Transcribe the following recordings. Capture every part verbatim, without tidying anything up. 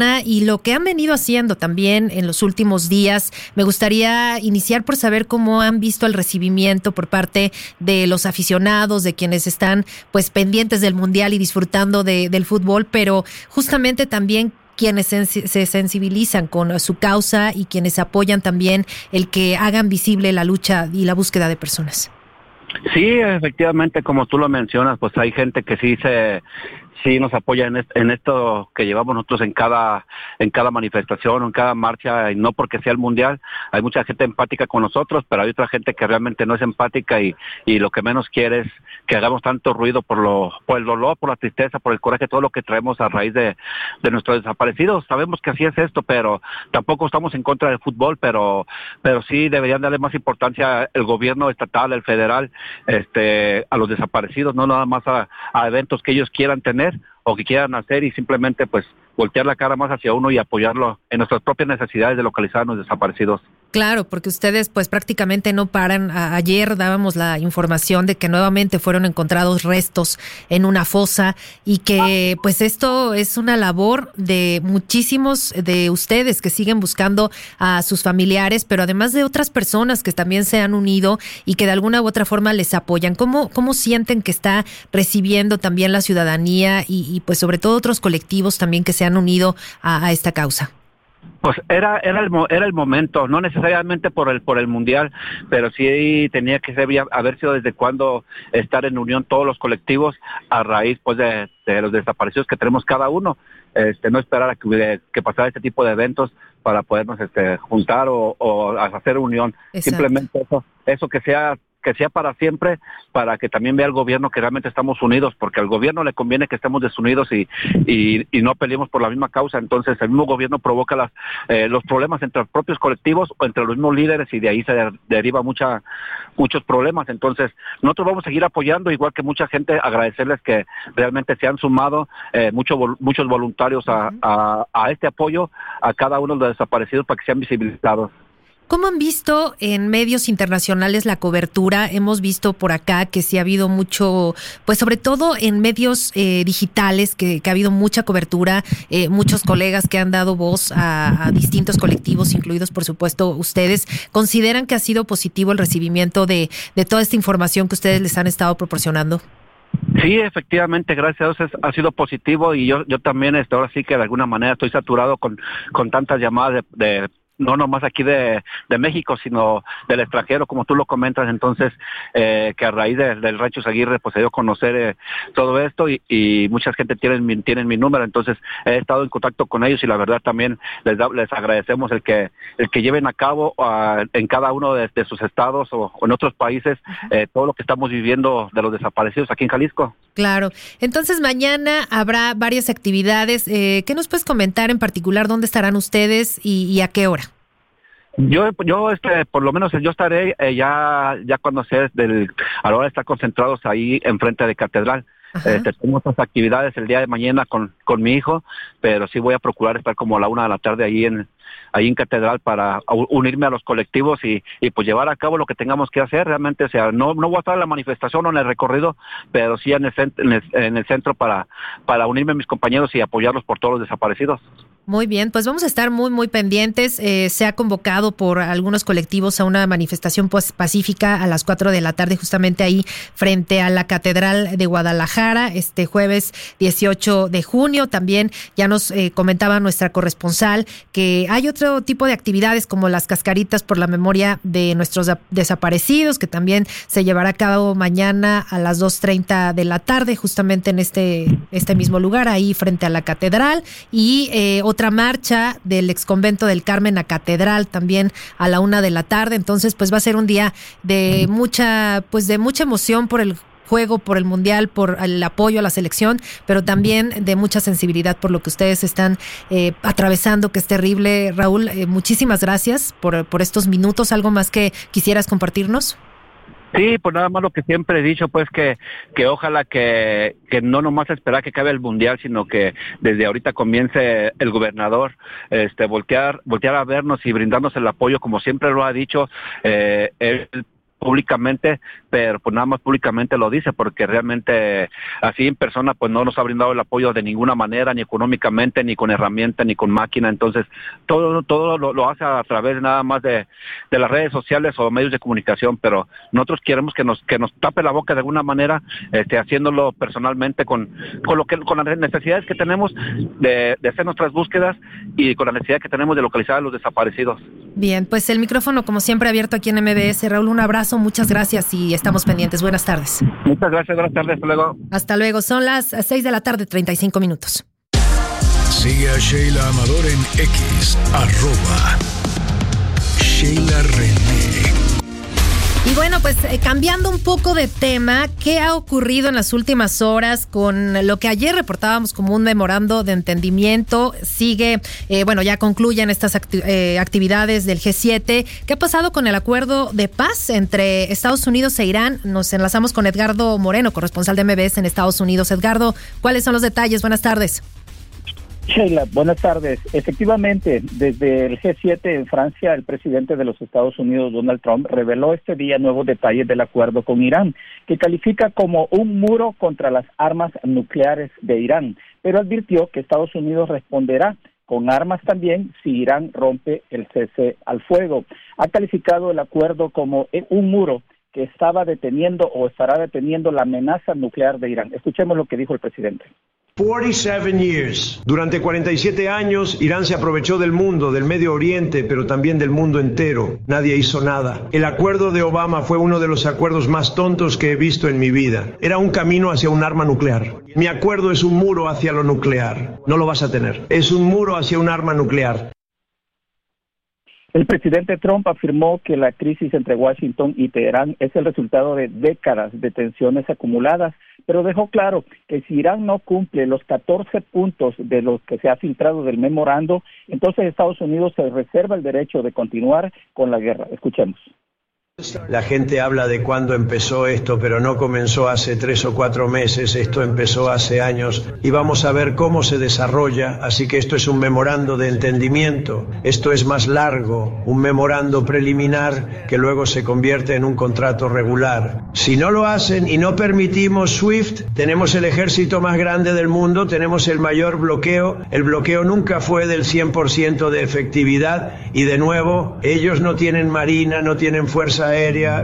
y lo que han venido haciendo también en los últimos días. Me gustaría iniciar por saber cómo han visto el recibimiento por parte de los aficionados, de quienes están pues pendientes del Mundial y disfrutando de, del fútbol, pero justamente también quienes se sensibilizan con su causa y quienes apoyan también el que hagan visible la lucha y la búsqueda de personas. Sí, efectivamente, como tú lo mencionas, pues hay gente que sí se sí nos apoya en, est- en esto que llevamos nosotros en cada en cada manifestación o en cada marcha, y no porque sea el Mundial. Hay mucha gente empática con nosotros, pero hay otra gente que realmente no es empática y, y lo que menos quiere es que hagamos tanto ruido por lo por el dolor, por la tristeza, por el coraje, todo lo que traemos a raíz de, de nuestros desaparecidos. Sabemos que así es esto, pero tampoco estamos en contra del fútbol, pero pero sí deberían darle más importancia el gobierno estatal, el federal, este a los desaparecidos, no nada más a, a eventos que ellos quieran tener o que quieran hacer, y simplemente pues voltear la cara más hacia uno y apoyarlo en nuestras propias necesidades de localizar a los desaparecidos. Claro, porque ustedes pues prácticamente no paran. A- ayer dábamos la información de que nuevamente fueron encontrados restos en una fosa y que pues esto es una labor de muchísimos de ustedes que siguen buscando a sus familiares, pero además de otras personas que también se han unido y que de alguna u otra forma les apoyan. ¿Cómo, cómo sienten que está recibiendo también la ciudadanía y, y pues sobre todo otros colectivos también que se han unido a, a esta causa? Pues era era el mo- era el momento, no necesariamente por el por el Mundial, pero sí tenía que ser, ya- haber sido desde cuando estar en unión todos los colectivos a raíz pues de, de los desaparecidos que tenemos cada uno. Este, no esperar a que, hubiera- que pasara este tipo de eventos para podernos este juntar o, o hacer unión. Exacto. Simplemente eso eso que sea que sea para siempre, para que también vea el gobierno que realmente estamos unidos, porque al gobierno le conviene que estemos desunidos y y, y no peleemos por la misma causa. Entonces el mismo gobierno provoca las eh, los problemas entre los propios colectivos o entre los mismos líderes, y de ahí se de- deriva mucha muchos problemas. Entonces nosotros vamos a seguir apoyando, igual que mucha gente, agradecerles que realmente se han sumado eh, mucho, vol- muchos voluntarios a, Ujú. a, a este apoyo a cada uno de los desaparecidos para que sean visibilizados. ¿Cómo han visto en medios internacionales la cobertura? Hemos visto por acá que sí ha habido mucho, pues sobre todo en medios eh, digitales, que, que ha habido mucha cobertura, eh, muchos colegas que han dado voz a, a distintos colectivos, incluidos por supuesto ustedes. ¿Consideran que ha sido positivo el recibimiento de, de toda esta información que ustedes les han estado proporcionando? Sí, efectivamente, gracias a Dios es- ha sido positivo, y yo yo también este, ahora sí que de alguna manera estoy saturado con, con tantas llamadas de, de no nomás aquí de, de México, sino del extranjero, como tú lo comentas. Entonces, eh, que a raíz de, del Rancho Aguirre pues se dio a conocer eh, todo esto, y, y mucha gente tiene mi, tienen mi número. Entonces he estado en contacto con ellos, y la verdad también les da, les agradecemos el que el que lleven a cabo uh, en cada uno de, de sus estados o, o en otros países eh, todo lo que estamos viviendo de los desaparecidos aquí en Jalisco. Claro. Entonces mañana habrá varias actividades. Eh, ¿Qué nos puedes comentar en particular? ¿Dónde estarán ustedes y, y a qué hora? Yo, yo, este, por lo menos yo estaré eh, ya, ya cuando sea del, a la hora de estar concentrados ahí enfrente de Catedral. Ajá. Este, tengo otras actividades el día de mañana con, con mi hijo, pero sí voy a procurar estar como a la una de la tarde ahí en, ahí en Catedral para u- unirme a los colectivos y, y pues llevar a cabo lo que tengamos que hacer realmente. O sea, no, no voy a estar en la manifestación o en el recorrido, pero sí en el, cent- en el, en el centro para, para unirme a mis compañeros y apoyarlos por todos los desaparecidos. Muy bien, pues vamos a estar muy, muy pendientes. Eh, se ha convocado por algunos colectivos a una manifestación pues, pacífica a las cuatro de la tarde, justamente ahí frente a la Catedral de Guadalajara, este jueves dieciocho de junio. También ya nos eh, comentaba nuestra corresponsal que hay otro tipo de actividades como las cascaritas por la memoria de nuestros da- desaparecidos, que también se llevará a cabo mañana a las dos treinta de la tarde, justamente en este, este mismo lugar, ahí frente a la Catedral. Y eh, otra marcha del exconvento del Carmen a Catedral también a la una de la tarde. Entonces pues va a ser un día de mucha pues de mucha emoción por el juego, por el Mundial, por el apoyo a la selección, pero también de mucha sensibilidad por lo que ustedes están eh, atravesando, que es terrible. Raúl, eh, muchísimas gracias por, por estos minutos. ¿Algo más que quisieras compartirnos? Sí, pues nada más lo que siempre he dicho, pues que que ojalá que que no nomás esperar que acabe el Mundial, sino que desde ahorita comience el gobernador este voltear voltear a vernos y brindarnos el apoyo como siempre lo ha dicho. eh, él públicamente, pero pues nada más públicamente lo dice, porque realmente así en persona pues no nos ha brindado el apoyo de ninguna manera, ni económicamente, ni con herramienta, ni con máquina. Entonces todo todo lo, lo hace a través nada más de, de las redes sociales o medios de comunicación, pero nosotros queremos que nos que nos tape la boca de alguna manera, este, haciéndolo personalmente con con lo que con las necesidades que tenemos de, de hacer nuestras búsquedas y con la necesidad que tenemos de localizar a los desaparecidos. Bien, pues el micrófono como siempre abierto aquí en M B S. Raúl, un abrazo, muchas gracias y estamos pendientes. Buenas tardes. Muchas gracias, buenas tardes, hasta luego. Hasta luego, son las seis de la tarde, treinta y cinco minutos. Sigue a Sheila Amador en X, arroba Sheila René. Y bueno, pues eh, cambiando un poco de tema, ¿qué ha ocurrido en las últimas horas con lo que ayer reportábamos como un memorando de entendimiento? Sigue, eh, bueno, ya concluyen estas acti- eh, actividades del G siete. ¿Qué ha pasado con el acuerdo de paz entre Estados Unidos e Irán? Nos enlazamos con Edgardo Moreno, corresponsal de M B S en Estados Unidos. Edgardo, ¿cuáles son los detalles? Buenas tardes. Sheila, buenas tardes. Efectivamente, desde el G siete en Francia, el presidente de los Estados Unidos, Donald Trump, reveló este día nuevos detalles del acuerdo con Irán, que califica como un muro contra las armas nucleares de Irán, pero advirtió que Estados Unidos responderá con armas también si Irán rompe el cese al fuego. Ha calificado el acuerdo como un muro que estaba deteniendo o estará deteniendo la amenaza nuclear de Irán. Escuchemos lo que dijo el presidente. cuarenta y siete years. Durante cuarenta y siete años, Irán se aprovechó del mundo, del Medio Oriente, pero también del mundo entero. Nadie hizo nada. El acuerdo de Obama fue uno de los acuerdos más tontos que he visto en mi vida. Era un camino hacia un arma nuclear. Mi acuerdo es un muro hacia lo nuclear. No lo vas a tener. Es un muro hacia un arma nuclear. El presidente Trump afirmó que la crisis entre Washington y Teherán es el resultado de décadas de tensiones acumuladas, pero dejó claro que si Irán no cumple los catorce puntos de los que se ha filtrado del memorando, entonces Estados Unidos se reserva el derecho de continuar con la guerra. Escuchemos. La gente habla de cuándo empezó esto, pero no comenzó hace tres o cuatro meses, esto empezó hace años y vamos a ver cómo se desarrolla, así que esto es un memorando de entendimiento, esto es más largo, un memorando preliminar que luego se convierte en un contrato regular. Si no lo hacen y no permitimos SWIFT, tenemos el ejército más grande del mundo, tenemos el mayor bloqueo, el bloqueo nunca fue del cien por ciento de efectividad y de nuevo, ellos no tienen marina, no tienen fuerza aérea.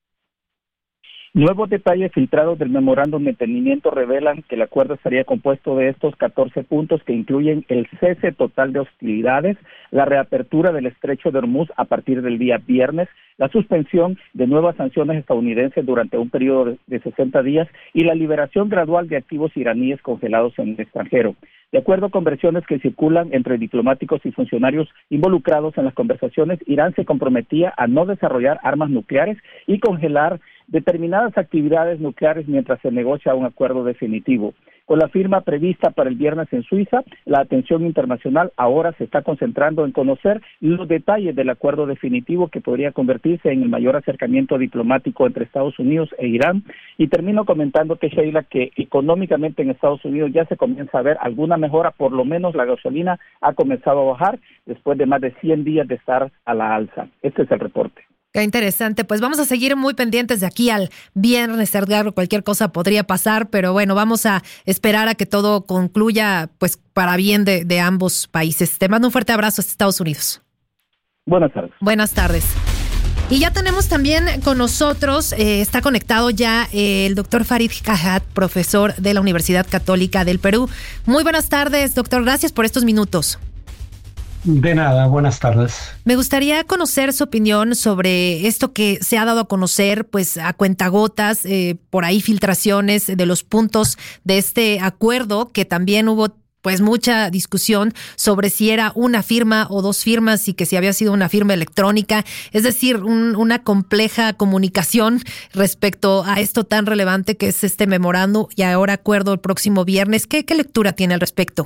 Nuevos detalles filtrados del memorándum de entendimiento revelan que el acuerdo estaría compuesto de estos catorce puntos que incluyen el cese total de hostilidades, la reapertura del estrecho de Hormuz a partir del día viernes, la suspensión de nuevas sanciones estadounidenses durante un periodo de sesenta días y la liberación gradual de activos iraníes congelados en el extranjero. De acuerdo con versiones que circulan entre diplomáticos y funcionarios involucrados en las conversaciones, Irán se comprometía a no desarrollar armas nucleares y congelar determinadas actividades nucleares mientras se negocia un acuerdo definitivo. Con la firma prevista para el viernes en Suiza, la atención internacional ahora se está concentrando en conocer los detalles del acuerdo definitivo que podría convertirse en el mayor acercamiento diplomático entre Estados Unidos e Irán. Y termino comentando que, Sheila, que económicamente en Estados Unidos ya se comienza a ver alguna mejora, por lo menos la gasolina ha comenzado a bajar después de más de cien días de estar a la alza. Este es el reporte. Qué interesante. Pues vamos a seguir muy pendientes de aquí al viernes, Edgar. Cualquier cosa podría pasar, pero bueno, vamos a esperar a que todo concluya pues para bien de, de ambos países. Te mando un fuerte abrazo hasta Estados Unidos. Buenas tardes. Buenas tardes. Y ya tenemos también con nosotros, eh, está conectado ya eh, el doctor Farid Cajat, profesor de la Universidad Católica del Perú. Muy buenas tardes, doctor. Gracias por estos minutos. De nada, buenas tardes. Me gustaría conocer su opinión sobre esto que se ha dado a conocer, pues a cuentagotas, eh, por ahí filtraciones de los puntos de este acuerdo, que también hubo pues mucha discusión sobre si era una firma o dos firmas y que si había sido una firma electrónica, es decir, un, una compleja comunicación respecto a esto tan relevante que es este memorando y ahora acuerdo el próximo viernes. ¿Qué, qué lectura tiene al respecto?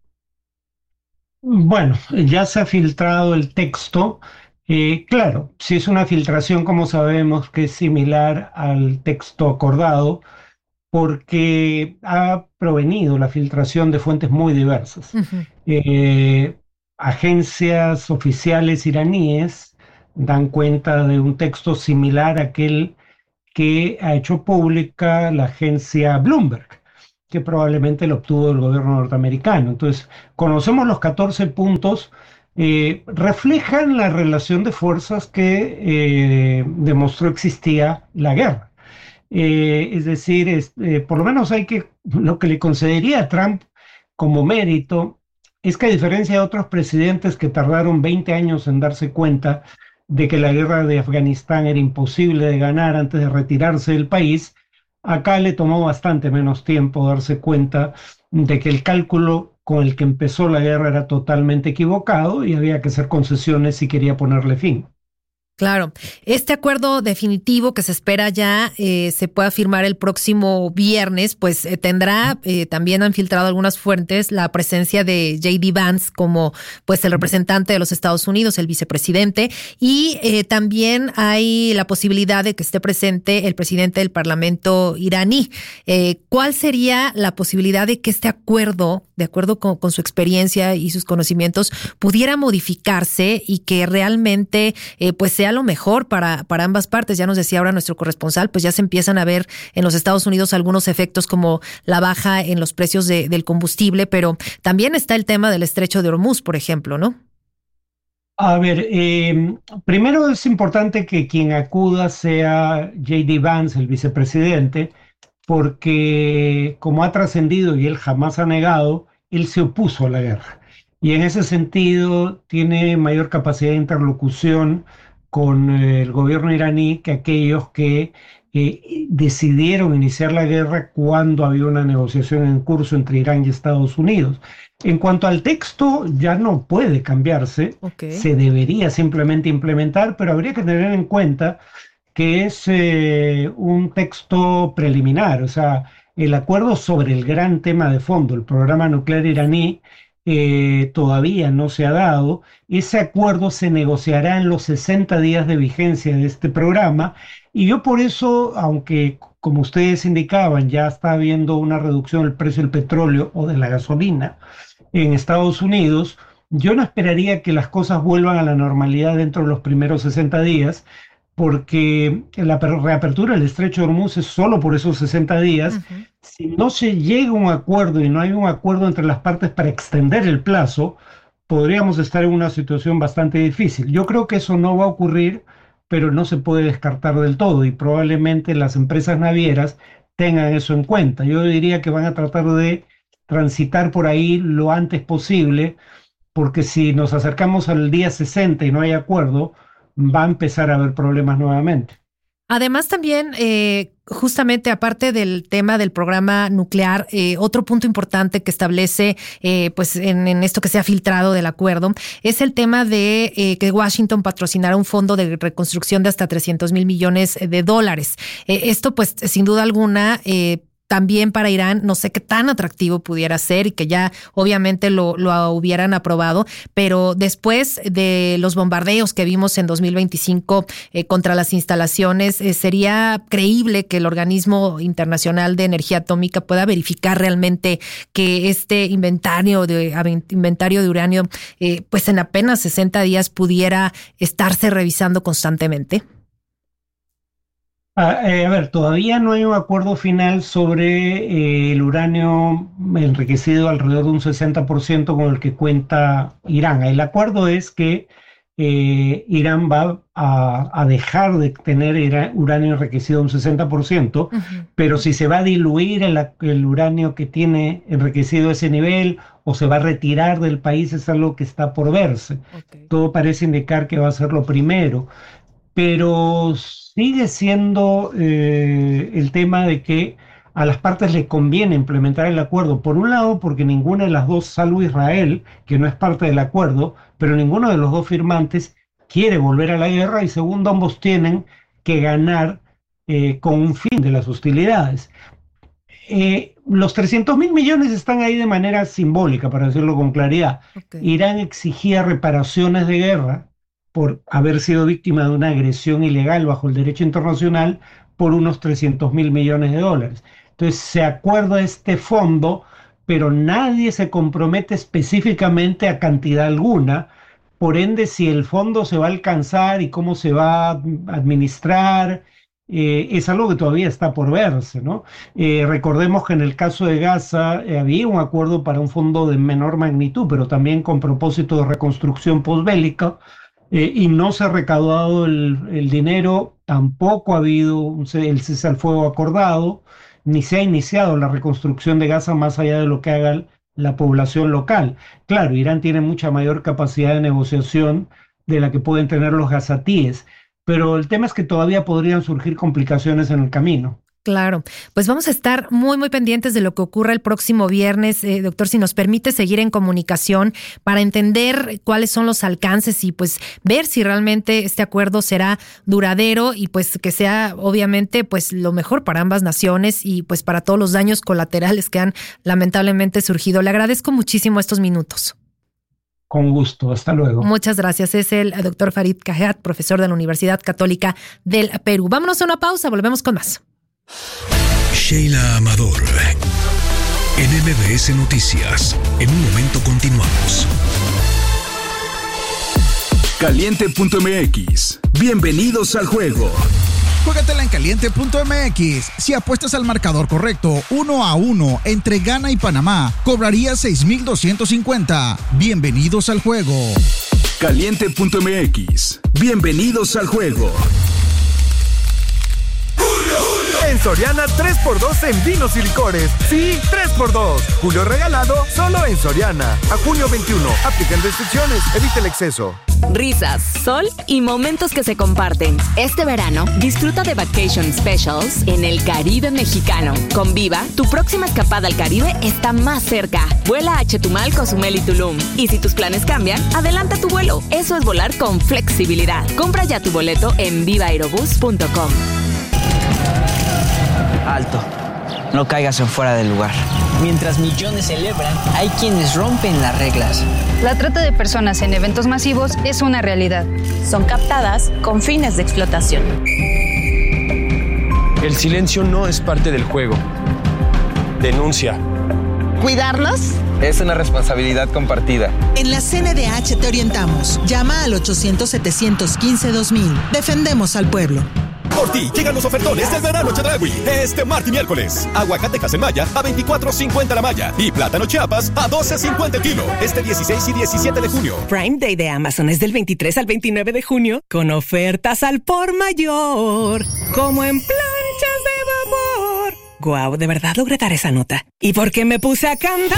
Bueno, ya se ha filtrado el texto. Eh, claro, si es una filtración, como sabemos que es similar al texto acordado, porque ha provenido la filtración de fuentes muy diversas. Uh-huh. Eh, agencias oficiales iraníes dan cuenta de un texto similar a aquel que ha hecho pública la agencia Bloomberg, que probablemente lo obtuvo del gobierno norteamericano. Entonces, conocemos los catorce puntos, eh, reflejan la relación de fuerzas que eh, demostró existía la guerra. Eh, es decir, es, eh, por lo menos hay que, lo que le concedería a Trump como mérito es que, a diferencia de otros presidentes que tardaron veinte años en darse cuenta de que la guerra de Afganistán era imposible de ganar antes de retirarse del país, acá le tomó bastante menos tiempo darse cuenta de que el cálculo con el que empezó la guerra era totalmente equivocado y había que hacer concesiones si quería ponerle fin. Claro, este acuerdo definitivo que se espera ya eh, se pueda firmar el próximo viernes, pues eh, tendrá, eh, también han filtrado algunas fuentes, la presencia de J D Vance como pues el representante de los Estados Unidos, el vicepresidente, y eh, también hay la posibilidad de que esté presente el presidente del Parlamento iraní. Eh, ¿Cuál sería la posibilidad de que este acuerdo, de acuerdo con, con su experiencia y sus conocimientos, pudiera modificarse y que realmente eh, pues sea lo mejor para, para ambas partes? Ya nos decía ahora nuestro corresponsal, pues ya se empiezan a ver en los Estados Unidos algunos efectos como la baja en los precios de, del combustible, pero también está el tema del estrecho de Hormuz, por ejemplo, ¿no? A ver, eh, primero es importante que quien acuda sea J D Vance, el vicepresidente, porque como ha trascendido y él jamás ha negado, él se opuso a la guerra. Y en ese sentido tiene mayor capacidad de interlocución con el gobierno iraní que aquellos que eh, decidieron iniciar la guerra cuando había una negociación en curso entre Irán y Estados Unidos. En cuanto al texto, ya no puede cambiarse, okay. Se debería simplemente implementar, pero habría que tener en cuenta que es eh, un texto preliminar, o sea, el acuerdo sobre el gran tema de fondo, el programa nuclear iraní, Eh, todavía no se ha dado. Ese acuerdo se negociará en los sesenta días de vigencia de este programa, y yo por eso, aunque como ustedes indicaban ya está habiendo una reducción del precio del petróleo o de la gasolina en Estados Unidos, yo no esperaría que las cosas vuelvan a la normalidad dentro de los primeros sesenta días, porque la reapertura del estrecho de Hormuz es solo por esos sesenta días. Uh-huh. Si no se llega a un acuerdo y no hay un acuerdo entre las partes para extender el plazo, podríamos estar en una situación bastante difícil. Yo creo que eso no va a ocurrir, pero no se puede descartar del todo, y probablemente las empresas navieras tengan eso en cuenta. Yo diría que van a tratar de transitar por ahí lo antes posible, porque si nos acercamos al día sesenta y no hay acuerdo, va a empezar a haber problemas nuevamente. Además también, eh, justamente aparte del tema del programa nuclear, eh, otro punto importante que establece, eh, pues en, en esto que se ha filtrado del acuerdo, es el tema de eh, que Washington patrocinará un fondo de reconstrucción de hasta trescientos mil millones de dólares. Eh, esto pues sin duda alguna eh, también para Irán, no sé qué tan atractivo pudiera ser y que ya obviamente lo, lo hubieran aprobado, pero después de los bombardeos que vimos en dos mil veinticinco eh, contra las instalaciones, eh, sería creíble que el Organismo Internacional de Energía Atómica pueda verificar realmente que este inventario de, inventario de uranio, eh, pues en apenas sesenta días pudiera estarse revisando constantemente. A, eh, a ver, todavía no hay un acuerdo final sobre eh, el uranio enriquecido alrededor de un sesenta por ciento con el que cuenta Irán. El acuerdo es que eh, Irán va a, a dejar de tener ira, uranio enriquecido un sesenta por ciento, uh-huh. Pero si se va a diluir el, el uranio que tiene enriquecido a ese nivel o se va a retirar del país es algo que está por verse. Okay. Todo parece indicar que va a ser lo primero, pero sigue siendo eh, el tema de que a las partes les conviene implementar el acuerdo. Por un lado, porque ninguna de las dos, salvo Israel, que no es parte del acuerdo, pero ninguno de los dos firmantes quiere volver a la guerra, y segundo, ambos tienen que ganar eh, con un fin de las hostilidades. Eh, los trescientos mil millones están ahí de manera simbólica, para decirlo con claridad. Okay. Irán exigía reparaciones de guerra por haber sido víctima de una agresión ilegal bajo el derecho internacional por unos trescientos mil millones de dólares. Entonces se acuerda este fondo, pero nadie se compromete específicamente a cantidad alguna, por ende si el fondo se va a alcanzar y cómo se va a administrar, eh, es algo que todavía está por verse, ¿no? Eh, recordemos que en el caso de Gaza eh, había un acuerdo para un fondo de menor magnitud, pero también con propósito de reconstrucción posbélica, eh, y no se ha recaudado el, el dinero, tampoco ha habido un, el cese al fuego acordado, ni se ha iniciado la reconstrucción de Gaza más allá de lo que haga la población local. Claro, Irán tiene mucha mayor capacidad de negociación de la que pueden tener los gazatíes, pero el tema es que todavía podrían surgir complicaciones en el camino. Claro, pues vamos a estar muy, muy pendientes de lo que ocurra el próximo viernes, eh, doctor, si nos permite seguir en comunicación para entender cuáles son los alcances y pues ver si realmente este acuerdo será duradero y pues que sea obviamente pues lo mejor para ambas naciones y pues para todos los daños colaterales que han lamentablemente surgido. Le agradezco muchísimo estos minutos. Con gusto, hasta luego. Muchas gracias. Es el doctor Farid Kahat, profesor de la Universidad Católica del Perú. Vámonos a una pausa, volvemos con más. Sheila Amador, en M B S Noticias. En un momento continuamos. Caliente punto M X. Bienvenidos al juego. Juégatela en caliente punto M X. Si apuestas al marcador correcto, uno a uno entre Ghana y Panamá, cobrarías seis mil doscientos cincuenta. Bienvenidos al juego. Caliente punto M X. Bienvenidos al juego. En Soriana tres por dos en vinos y licores. Sí, tres por dos. Julio regalado solo en Soriana. A junio veintiuno. Aplican restricciones. Evita el exceso. Risas, sol y momentos que se comparten. Este verano, disfruta de Vacation Specials en el Caribe mexicano. Con Viva, tu próxima escapada al Caribe está más cerca. Vuela a Chetumal, Cozumel y Tulum. Y si tus planes cambian, adelanta tu vuelo. Eso es volar con flexibilidad. Compra ya tu boleto en viva aerobús punto com. Alto, no caigas en fuera del lugar. Mientras millones celebran, hay quienes rompen las reglas. La trata de personas en eventos masivos es una realidad. Son captadas con fines de explotación. El silencio no es parte del juego. Denuncia. ¿Cuidarlos? Es una responsabilidad compartida. En la C N D H te orientamos. Llama al ochocientos, setecientos quince, dos mil. Defendemos al pueblo. Por ti llegan los ofertones del verano Chedraui este martes y miércoles. Aguacate en Maya a veinticuatro cincuenta la malla y plátano Chiapas a doce cincuenta el kilo este dieciséis y diecisiete de junio. Prime Day de Amazon es del veintitrés al veintinueve de junio con ofertas al por mayor, como en planchas de vapor. Guau, de verdad logré dar esa nota. ¿Y por qué me puse a cantar?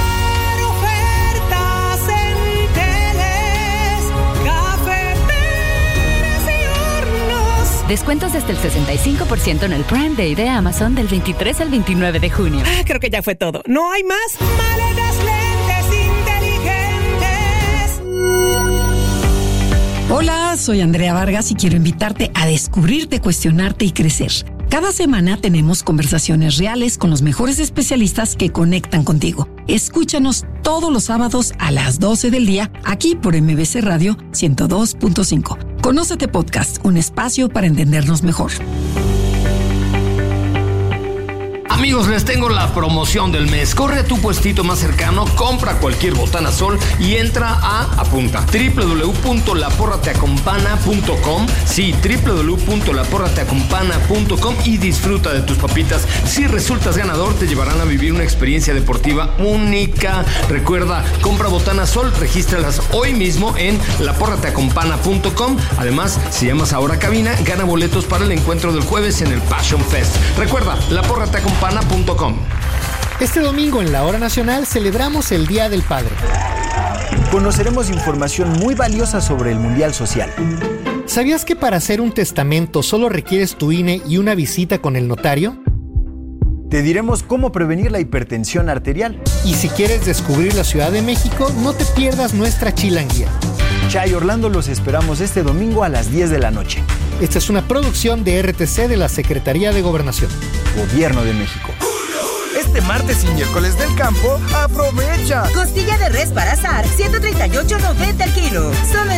Descuentos desde el sesenta y cinco por ciento en el Prime Day de Amazon del veintitrés al veintinueve de junio. Ah, creo que ya fue todo. ¿No hay más? Maletas, lentes inteligentes. Hola, soy Andrea Vargas y quiero invitarte a descubrirte, cuestionarte y crecer. Cada semana tenemos conversaciones reales con los mejores especialistas que conectan contigo. Escúchanos todos los sábados a las doce del día, aquí por M B C Radio ciento dos punto cinco. Conócete Podcast, un espacio para entendernos mejor. Amigos, les tengo la promoción del mes. Corre a tu puestito más cercano, compra cualquier botana Sol y entra a, apunta, doble u doble u doble u punto la porra te acompana punto com. Sí, doble u doble u doble u punto la porra te acompana punto com y disfruta de tus papitas. Si resultas ganador, te llevarán a vivir una experiencia deportiva única. Recuerda, compra botana Sol, regístralas hoy mismo en la porra te acompana punto com. Además, si llamas ahora a cabina, gana boletos para el encuentro del jueves en el Passion Fest. Recuerda, la porra te acompana punto com. Este domingo en la Hora Nacional celebramos el Día del Padre. Conoceremos información muy valiosa sobre el Mundial Social. ¿Sabías que para hacer un testamento solo requieres tu I N E y una visita con el notario? Te diremos cómo prevenir la hipertensión arterial. Y si quieres descubrir la Ciudad de México, no te pierdas nuestra chilanguía. Chay Orlando, los esperamos este domingo a las diez de la noche. Esta es una producción de R T C de la Secretaría de Gobernación. Gobierno de México. Este martes y miércoles del campo, aprovecha. Costilla de res para asar, ciento treinta y ocho noventa el kilo. Solo en